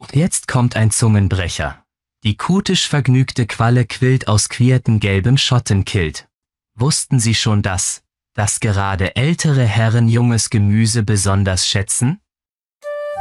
Jetzt kommt ein Zungenbrecher. Die kutisch vergnügte Qualle quillt aus quiertem gelbem Schottenkilt. Wussten Sie schon dass gerade ältere Herren junges Gemüse besonders schätzen?